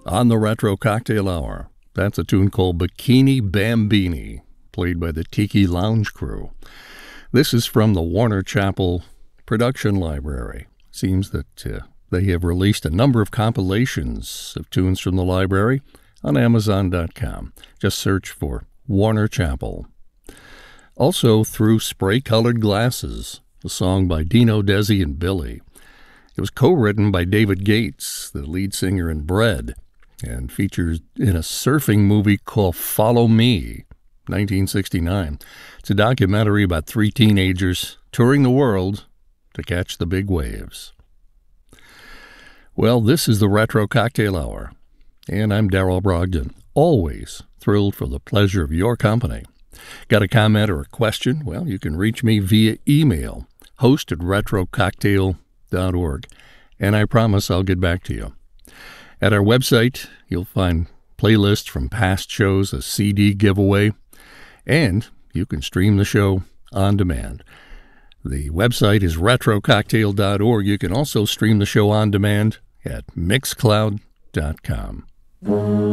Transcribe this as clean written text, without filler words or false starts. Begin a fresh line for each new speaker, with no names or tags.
on the Retro Cocktail Hour. That's a tune called Bikini Bambini, played by the Tiki Lounge Crew. This is from the Warner Chappell production library. Seems that they have released a number of compilations of tunes from the library on Amazon.com. Just search for Warner Chappell. Also through Spray-Colored Glasses, a song by Dino Desi and Billy. It was co-written by David Gates, the lead singer in Bread, and features in a surfing movie called Follow Me, 1969. It's a documentary about three teenagers touring the world to catch the big waves. Well, this is the Retro Cocktail Hour, and I'm Darrell Brogdon, always thrilled for the pleasure of your company. Got a comment or a question? Well, you can reach me via email, host@retrococktail.com. And I promise I'll get back to you. At our website, you'll find playlists from past shows, a CD giveaway, and you can stream the show on demand. The website is retrococktail.org. You can also stream the show on demand at mixcloud.com.